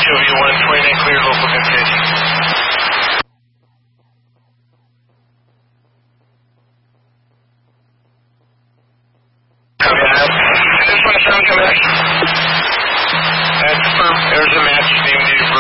HW129 cleared local communication. Copy that. 617, come back. Confirm. There's a match. Name, date of birth.